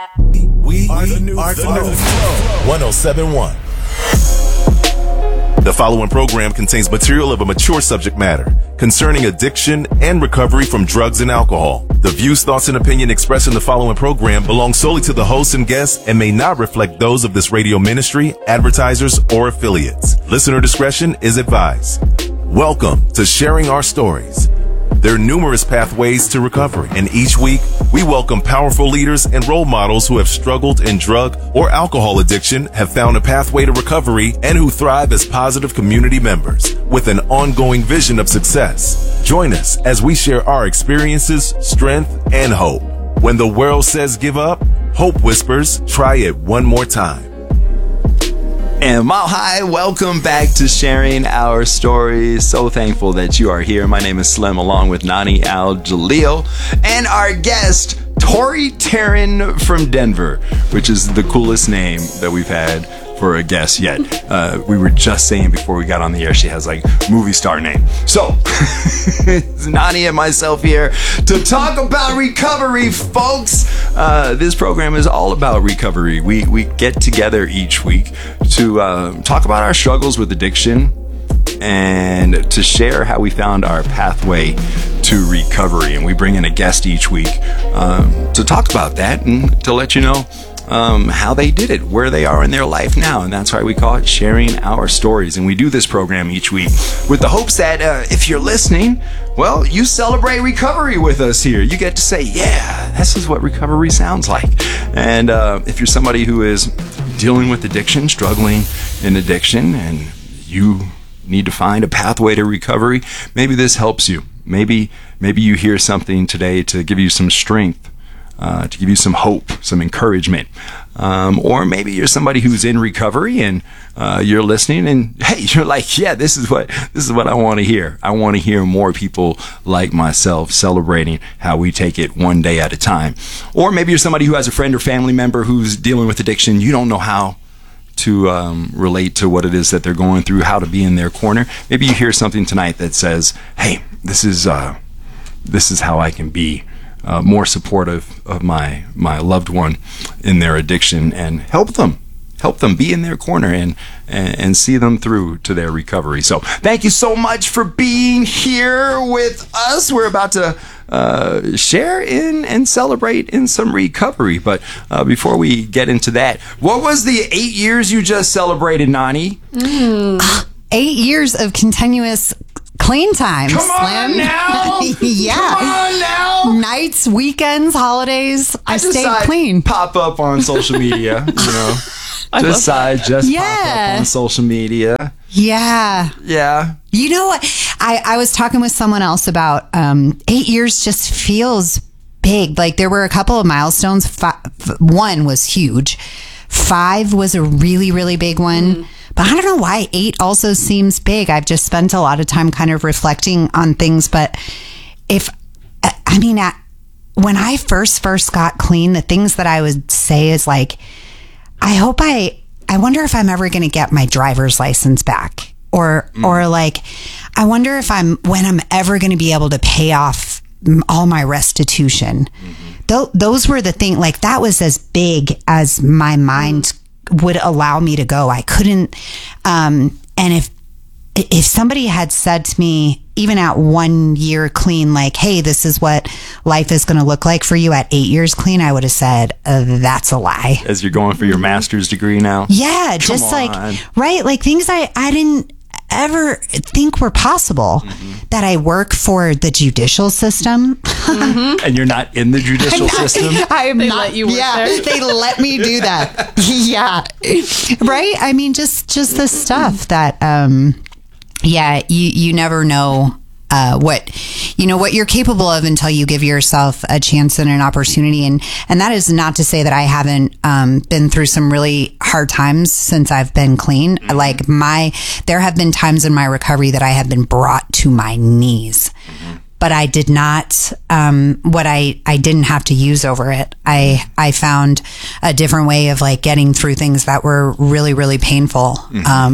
We are the new Flow 1071. The following program contains material of a mature subject matter concerning addiction and recovery from drugs and alcohol. The views, thoughts, and opinion expressed in the following program belong solely to the hosts and guests and may not reflect those of this radio ministry, advertisers, or affiliates. Listener discretion is advised. Welcome to Sharing Our Stories. There are numerous pathways to recovery, and each week we welcome powerful leaders and role models who have struggled in drug or alcohol addiction, have found a pathway to recovery, and who thrive as positive community members with an ongoing vision of success. Join us as we share our experiences, strength, and hope. When the world says give up, hope whispers, try it one more time. And Mile High, welcome back to Sharing Our Stories. So thankful that you are here. My name is Slim, along with Nani Al-Jalil, and our guest, Tori Taryn from Denver, which is the coolest name that we've had for a guest yet. We were just saying before we got on the air, she has like movie star name. So, it's Nani and myself here to talk about recovery, folks. This program is all about recovery. We get together each week to talk about our struggles with addiction and to share how we found our pathway to recovery. And we bring in a guest each week to talk about that and to let you know how they did it, where they are in their life now. And that's why we call it Sharing Our Stories. And we do this program each week with the hopes that if you're listening, well, you celebrate recovery with us here. You get to say, yeah, this is what recovery sounds like. And if you're somebody who is dealing with addiction, struggling in addiction, and you need to find a pathway to recovery, maybe this helps you. Maybe you hear something today to give you some strength, to give you some hope, some encouragement. Or maybe you're somebody who's in recovery and you're listening and hey, you're like, yeah, this is what I want to hear. I want to hear more people like myself celebrating how we take it one day at a time. Or maybe you're somebody who has a friend or family member who's dealing with addiction. You don't know how to relate to what it is that they're going through, how to be in their corner. Maybe you hear something tonight that says, hey, this is how I can be more supportive of my loved one in their addiction and help them be in their corner and see them through to their recovery. So thank you so much for being here with us. We're about to share in and celebrate in some recovery. But before we get into that, what was the 8 years you just celebrated, Nani? 8 years of continuous clean time. Come on Slim. now. Yeah. Come on now. Nights, weekends, holidays. I stayed clean. Pop up on social media, you know. Pop up on social media. Yeah. Yeah. You know what? I was talking with someone else about 8 years just feels big. Like there were a couple of milestones. One was huge. 5 was a really, really big one. But I don't know why 8 also seems big. I've just spent a lot of time kind of reflecting on things. But when I first got clean, the things that I would say is like, I wonder if I'm ever going to get my driver's license back. Or like, I wonder if when I'm ever going to be able to pay off all my restitution. Those were the things, like that was as big as my mind would allow me to go. I couldn't, and if somebody had said to me, even at 1 year clean, like, hey, this is what life is going to look like for you at 8 years clean, I would have said, that's a lie. As you're going for your master's degree now? Yeah, just like, right? Like things I didn't ever think were possible. That I work for the judicial system. And you're not in the judicial system? I'm they not. Let you work there? They let me do that. Yeah. Right? I mean, just the stuff that, you never know what you're capable of until you give yourself a chance and an opportunity. And that is not to say that I haven't been through some really hard times since I've been clean. Like there have been times in my recovery that I have been brought to my knees. But I did not, what I didn't have to use over it. I found a different way of like getting through things that were really, really painful.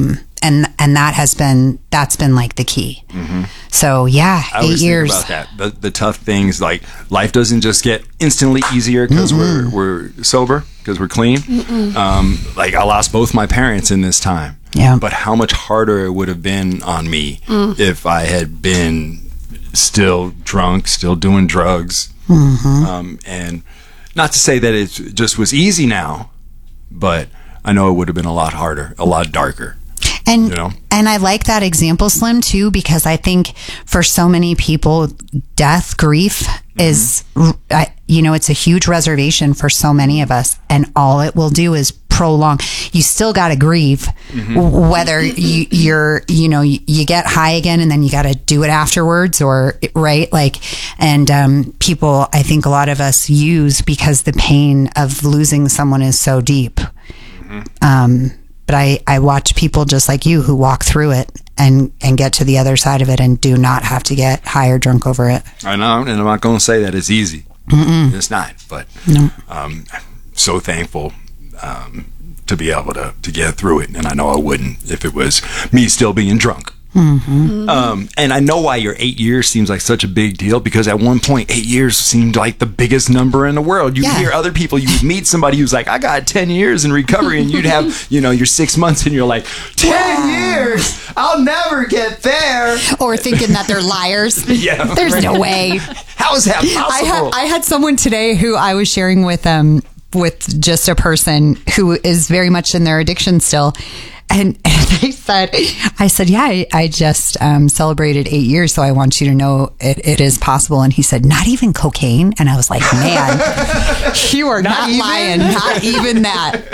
that's been like the key. So yeah, I 8 always years. think about that. The tough things, like life doesn't just get instantly easier because we're sober, because we're clean. Like I lost both my parents in this time. Yeah. But how much harder it would have been on me if I had been still drunk, still doing drugs. And not to say that it just was easy now, but I know it would have been a lot harder, a lot darker. And you know? and I like that example, Slim, too, because I think for so many people, death, grief is, it's a huge reservation for so many of us. And all it will do is prolong. You still got to grieve, whether you get high again and then you got to do it afterwards, or right. Like, and people, I think a lot of us use because the pain of losing someone is so deep. But I watch people just like you who walk through it and get to the other side of it and do not have to get high or drunk over it. I know, and I'm not going to say that it's easy. It's not, but I'm so thankful to be able to get through it. And I know I wouldn't if it was me still being drunk. And I know why your 8 years seems like such a big deal, because at one point 8 years seemed like the biggest number in the world. You hear other people, you meet somebody who's like, I got 10 years in recovery, and you'd have your 6 months and you're like, 10 years, I'll never get there. Or thinking that they're liars. There's no way. How is that possible? I had someone today who I was sharing with just a person who is very much in their addiction still. And I said, yeah, I just celebrated 8 years, so I want you to know it is possible. And he said, not even cocaine? And I was like, man, you are not lying. Not even that.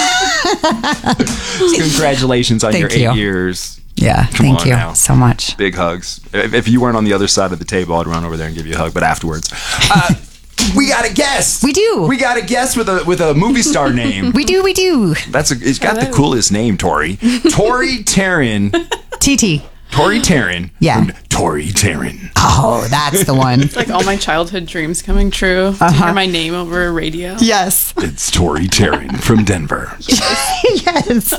Congratulations on your 8 years. Yeah, thank you so much. Big hugs. If you weren't on the other side of the table, I'd run over there and give you a hug, but afterwards. We got a guest. We do. We got a guest with a movie star name. We do. It's got the coolest name, Tori. Tori Taryn. TT. Tori Taryn. Yeah. Tori Taryn. Oh, that's the one. It's like all my childhood dreams coming true. To hear my name over a radio. Yes. It's Tori Taryn from Denver. Yes.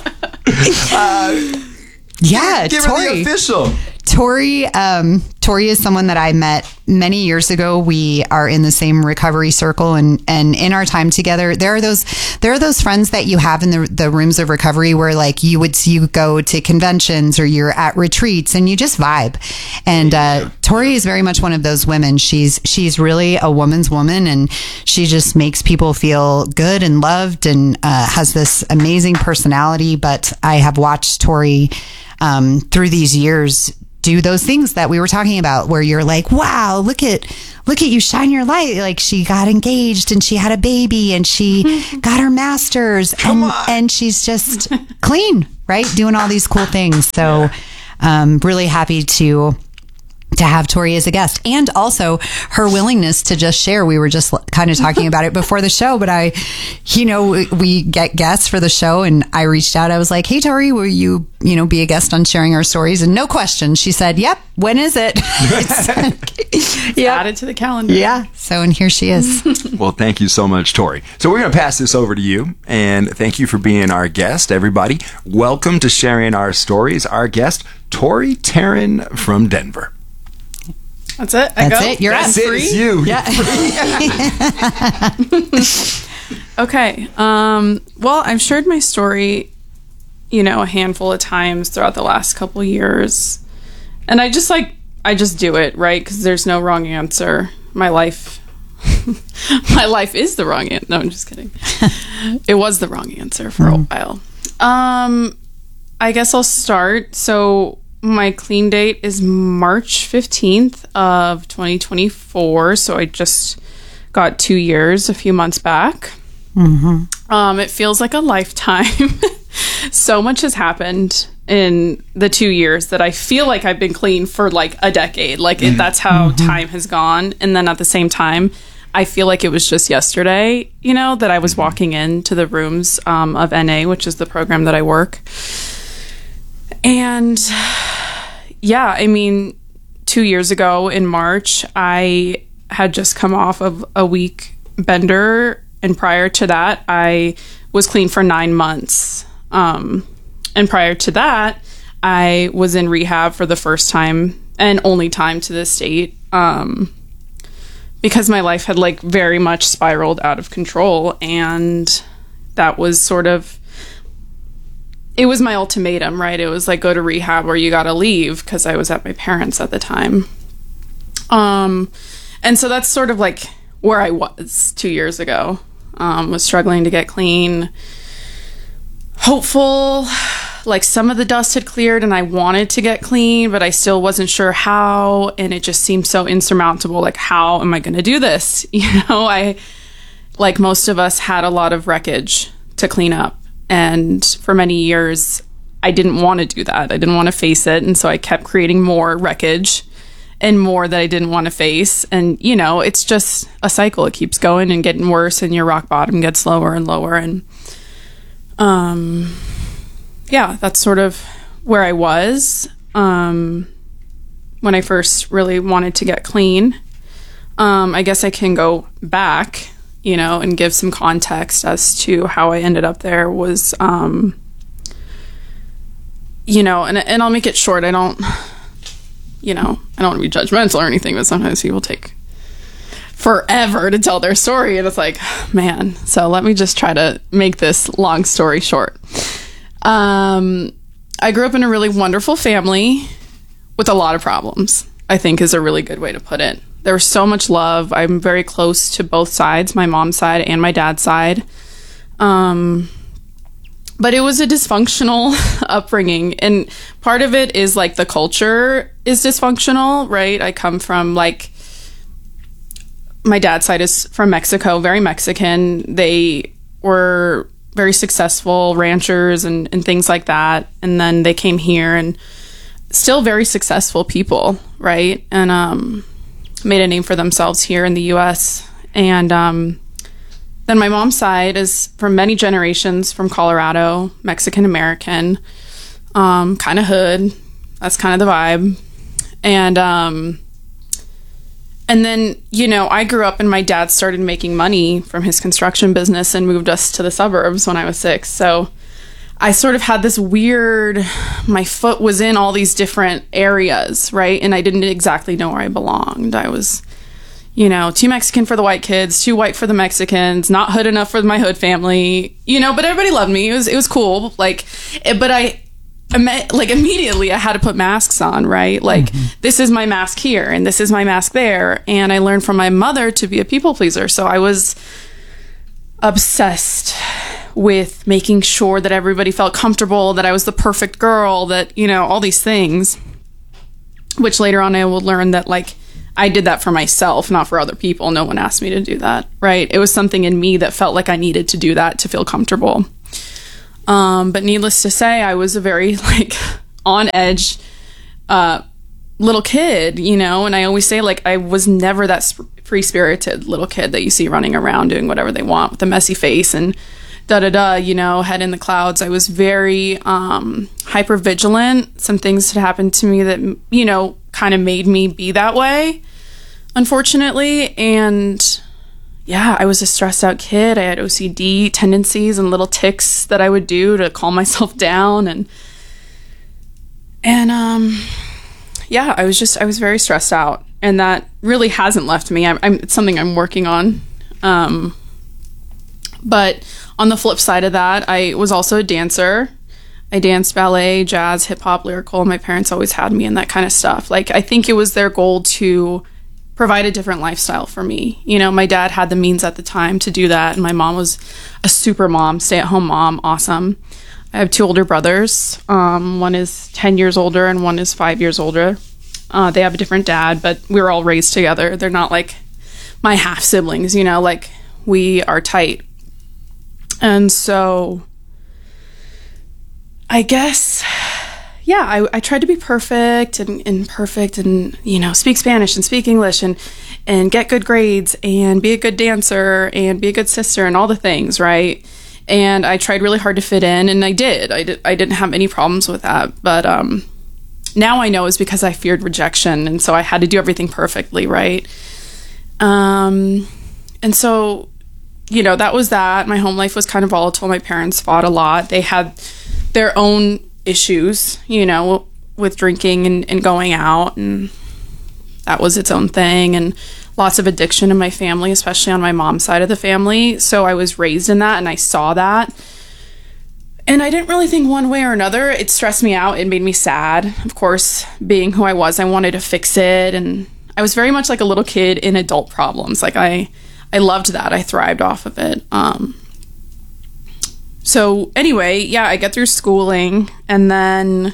Give Tori. her the official. Tori is someone that I met many years ago. We are in the same recovery circle, and in our time together, there are those friends that you have in the rooms of recovery where like you go to conventions or you're at retreats and you just vibe. And Tori is very much one of those women. She's really a woman's woman, and she just makes people feel good and loved, and has this amazing personality. But I have watched Tori through these years do those things that we were talking about, where you're like, wow, look at you shine your light. Like, she got engaged and she had a baby and she got her master's and she's just clean, right? Doing all these cool things. So really happy to have Tori as a guest, and also her willingness to just share. We were just kind of talking about it before the show, but we get guests for the show, and I reached out. I was like, hey, Tori, will you be a guest on Sharing Our Stories? And no question, she said, yep. When is it? Added to the calendar. Yeah. So, and here she is. Well, thank you so much, Tori. So we're going to pass this over to you, and thank you for being our guest, everybody. Welcome to Sharing Our Stories. Our guest, Tori Taryn from Denver. That's it. That's it. You're That's it. free. It's you. Yeah. Okay. Well, I've shared my story, a handful of times throughout the last couple years, and I just do it, right? Because there's no wrong answer. My life is the wrong answer. No, I'm just kidding. It was the wrong answer for a while. I guess I'll start. So, my clean date is March 15th of 2024. So I just got 2 years a few months back. It feels like a lifetime. So much has happened in the 2 years that I feel like I've been clean for like a decade. Like that's how time has gone. And then at the same time, I feel like it was just yesterday, that I was walking into the rooms of NA, which is the program that I work. And yeah, 2 years ago in March, I had just come off of a week bender. And prior to that, I was clean for 9 months. And prior to that, I was in rehab for the first time and only time to this date, because my life had like very much spiraled out of control, and that was sort of, it was my ultimatum, right? It was like, go to rehab or you gotta leave, because I was at my parents' at the time. And so that's sort of like where I was 2 years ago. Was struggling to get clean, hopeful, like some of the dust had cleared and I wanted to get clean, but I still wasn't sure how, and it just seemed so insurmountable. Like, how am I going to do this? I, like most of us, had a lot of wreckage to clean up, and for many years I didn't want to do that. I didn't want to face it, and so I kept creating more wreckage and more that I didn't want to face. And, it's just a cycle. It keeps going and getting worse, and your rock bottom gets lower and lower. And, that's sort of where I was, when I first really wanted to get clean. I guess I can go back, and give some context as to how I ended up there was, and I'll make it short. I don't want to be judgmental or anything, but sometimes people take forever to tell their story, and it's like, man. So let me just try to make this long story short. I grew up in a really wonderful family with a lot of problems, I think is a really good way to put it. There was so much love. I'm very close to both sides, my mom's side and my dad's side. But it was a dysfunctional upbringing. And part of it is like the culture is dysfunctional, right? I come from like, my dad's side is from Mexico, very Mexican. They were very successful ranchers and things like that. And then they came here and still very successful people, right? And made a name for themselves here in the U.S. And then my mom's side is from many generations from Colorado, Mexican American, kind of hood. That's kind of the vibe. And then, I grew up and my dad started making money from his construction business and moved us to the suburbs when I was 6. So I sort of had this weird, my foot was in all these different areas, right? And I didn't exactly know where I belonged. I was, too Mexican for the white kids, too white for the Mexicans, not hood enough for my hood family, but everybody loved me. It was cool. Like, but immediately I had to put masks on, right? Like, This is my mask here and this is my mask there. And I learned from my mother to be a people pleaser. So I was obsessed with making sure that everybody felt comfortable, that I was the perfect girl, that, all these things, which later on I will learn that, like, I did that for myself, not for other people. No one asked me to do that, right? It was something in me that felt like I needed to do that to feel comfortable. But needless to say, I was a very, like, on edge little kid, and I always say, like, I was never that free-spirited little kid that you see running around doing whatever they want with a messy face and head in the clouds. I was very hyper vigilant. Some things had happened to me that, kind of made me be that way, unfortunately. And yeah, I was a stressed out kid. I had OCD tendencies and little tics that I would do to calm myself down. And yeah, I was very stressed out, and that really hasn't left me. It's something I'm working on. But on the flip side of that, I was also a dancer. I danced ballet, jazz, hip hop, lyrical. My parents always had me in that kind of stuff. Like, I think it was their goal to provide a different lifestyle for me. My dad had the means at the time to do that, and my mom was a super mom, stay-at-home mom, awesome. I have 2 older brothers. One is 10 years older and one is 5 years older. They have a different dad, but we were all raised together. They're not like my half siblings, like, we are tight. And so I guess, yeah, I tried to be perfect and perfect and, speak Spanish and speak English and get good grades and be a good dancer and be a good sister and all the things, right? And I tried really hard to fit in, and I did. I didn't have any problems with that. But now I know it's because I feared rejection, and so I had to do everything perfectly, right? And so, that was that. My home life was kind of volatile. My parents fought a lot. They had their own issues, you know, with drinking and going out, and that was its own thing, and lots of addiction in my family, especially on my mom's side of the family. So I was raised in that, and I saw that. And I didn't really think one way or another. It stressed me out. It made me sad. Of course, being who I was, I wanted to fix it. And I was very much like a little kid in adult problems. Like I loved that. I thrived off of it. So anyway, yeah, I get through schooling, and then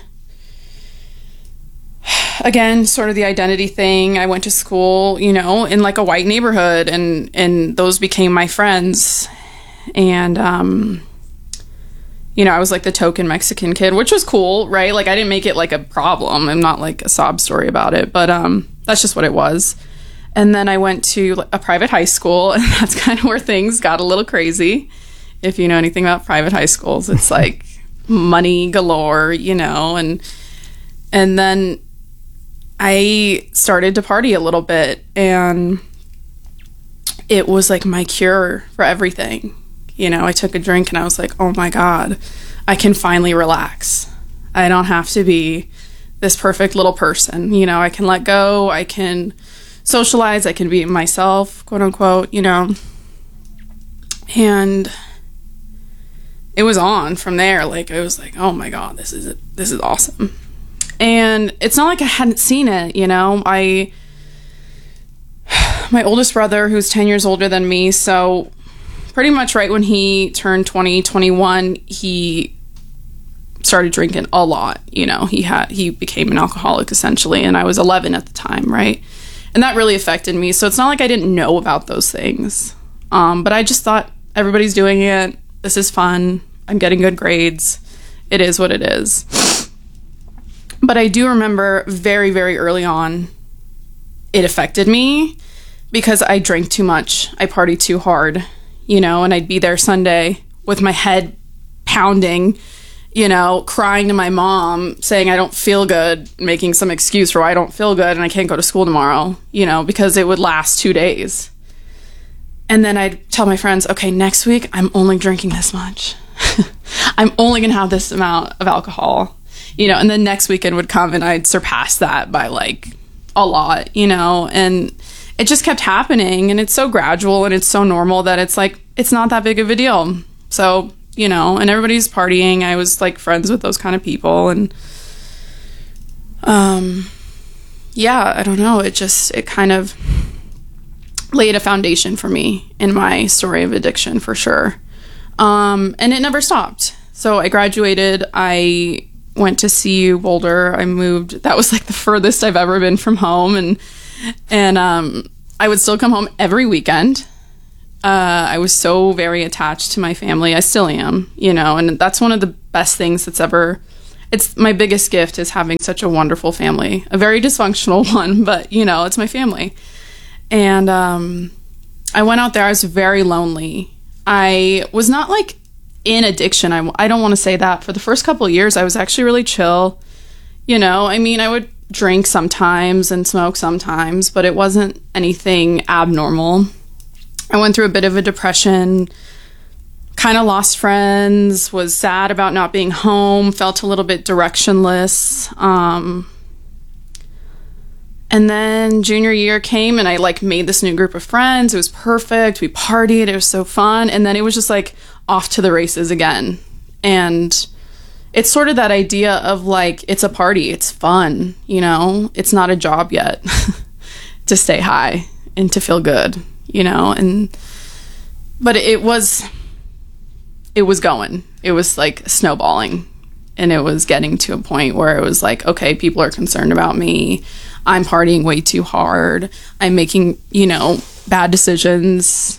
again, sort of the identity thing. I went to school, you know, in like a white neighborhood, and those became my friends. And, you know, I was like the token Mexican kid, which was cool, right? Like I didn't make it like a problem. I'm not like a sob story about it, but that's just what it was. And then I went to a private high school, and that's kind of where things got a little crazy. If you know anything about private high schools, it's like money galore, you know, and then I started to party a little bit, and it was like my cure for everything. You know, I took a drink and I was like, oh my God, I can finally relax. I don't have to be this perfect little person. You know, I can let go. I can socialize. I can be myself, quote unquote, you know. And it was on from there. Like, I was like, oh my God, this is awesome. And it's not like I hadn't seen it, you know. My oldest brother, who's 10 years older than me, so pretty much right when he turned 20, 21, he started drinking a lot. You know, he became an alcoholic essentially, and I was 11 at the time, right? And that really affected me. So it's not like I didn't know about those things. But I just thought, everybody's doing it. This is fun. I'm getting good grades. It is what it is. But I do remember very, very early on, it affected me because I drank too much. I partied too hard, you know, and I'd be there Sunday with my head pounding, you know, crying to my mom, saying I don't feel good, making some excuse for why I don't feel good and I can't go to school tomorrow, you know, because it would last 2 days. And then I'd tell my friends, okay, next week, I'm only drinking this much. I'm only going to have this amount of alcohol, you know, and then next weekend would come and I'd surpass that by like a lot, you know, and it just kept happening, and it's so gradual and it's so normal that it's like, it's not that big of a deal. So, you know, and everybody's partying. I was like friends with those kind of people, and yeah, I don't know. It kind of laid a foundation for me in my story of addiction for sure. And it never stopped. So I graduated. I went to CU Boulder. I moved. That was like the furthest I've ever been from home. And I would still come home every weekend. I was so very attached to my family. I still am, you know, and that's one of the best things that's ever, it's my biggest gift is having such a wonderful family, a very dysfunctional one, but you know, it's my family. And I went out there. I was very lonely. I was not like in addiction. I don't want to say that. For the first couple of years, I was actually really chill. You know, I mean, I would drink sometimes and smoke sometimes, but it wasn't anything abnormal. I went through a bit of a depression, kind of lost friends, was sad about not being home, felt a little bit directionless. And then junior year came and I like made this new group of friends. It was perfect. We partied. It was so fun. And then it was just like off to the races again. And it's sort of that idea of like, it's a party. It's fun. You know, it's not a job yet to stay high and to feel good, you know? But it was going. It was like snowballing, and it was getting to a point where it was like, okay, people are concerned about me. I'm partying way too hard. I'm making, you know, bad decisions.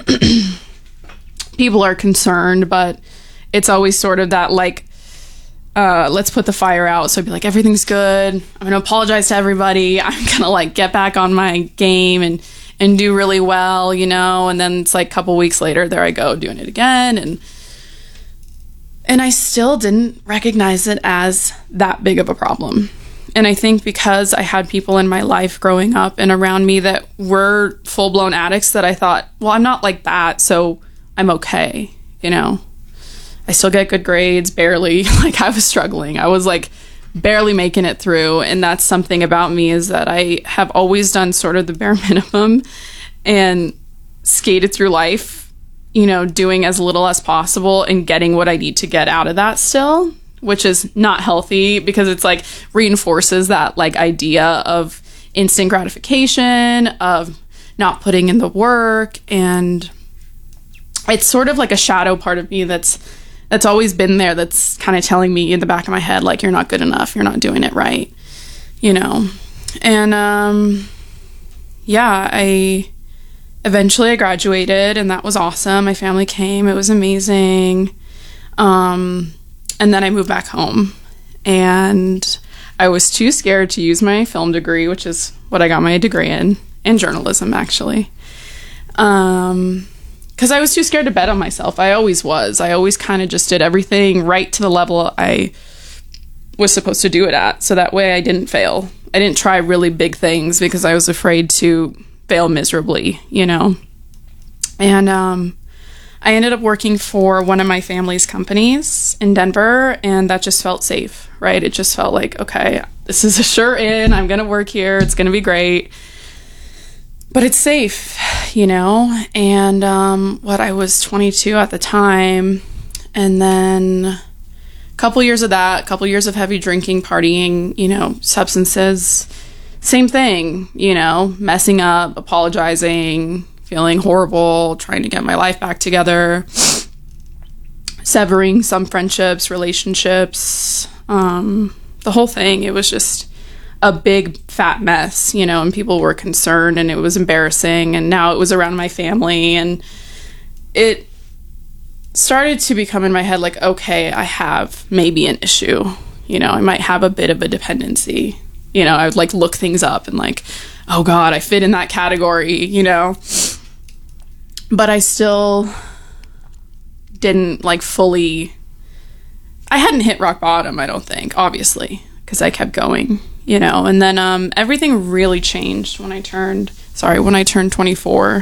People are concerned, but it's always sort of that like, let's put the fire out. So I'd be like, everything's good. I'm going to apologize to everybody. I'm going to like get back on my game and do really well, you know? And then it's like a couple weeks later, there I go doing it again. And I still didn't recognize it as that big of a problem. And I think because I had people in my life growing up and around me that were full-blown addicts, that I thought, well, I'm not like that, so I'm okay, you know? I still get good grades, barely. Like, I was struggling. I was like barely making it through. And that's something about me, is that I have always done sort of the bare minimum and skated through life, you know, doing as little as possible and getting what I need to get out of that still, which is not healthy, because it's like reinforces that like idea of instant gratification, of not putting in the work. And it's sort of like a shadow part of me that's always been there, that's kind of telling me in the back of my head, like, you're not good enough, you're not doing it right, you know. And I eventually graduated, and that was awesome. My family came, it was amazing. And then I moved back home, and I was too scared to use my film degree, which is what I got my degree in journalism, actually. Because I was too scared to bet on myself. I always was. I always kind of just did everything right to the level I was supposed to do it at. So that way I didn't fail. I didn't try really big things because I was afraid to fail miserably, you know. And I ended up working for one of my family's companies in Denver, and that just felt safe, right? It just felt like, okay, this is a sure in. I'm going to work here. It's going to be great. But it's safe, you know. And I was 22 at the time, and then a couple years of that, a couple years of heavy drinking, partying, you know, substances, same thing, you know, messing up, apologizing, feeling horrible, trying to get my life back together, severing some friendships, relationships, the whole thing. It was just a big fat mess, you know, and people were concerned, and it was embarrassing, and now it was around my family, and it started to become in my head like, okay, I have maybe an issue, you know, I might have a bit of a dependency, you know. I would like look things up and like, oh God, I fit in that category, you know, but I still didn't like fully, I hadn't hit rock bottom, I don't think, obviously, because I kept going, you know. And then everything really changed when I turned 24.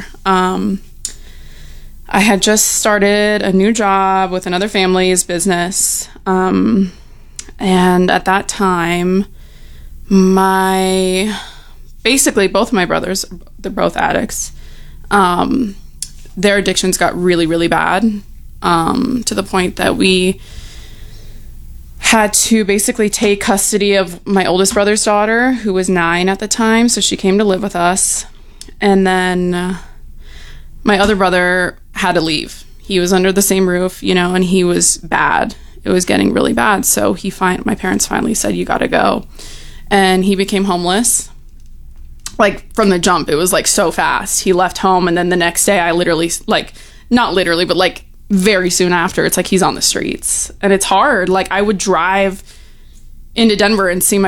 I had just started a new job with another family's business, and at that time, basically both my brothers, they're both addicts, their addictions got really, really bad, to the point that we had to basically take custody of my oldest brother's daughter, who was 9 at the time. So she came to live with us. And then my other brother had to leave. He was under the same roof, you know, and he was bad. It was getting really bad. So my parents finally said, you got to go. And he became homeless. Like, from the jump, it was like so fast. He left home, and then the next day I literally, like, not literally, but like very soon after, it's like he's on the streets. And it's hard. Like, I would drive into Denver and see my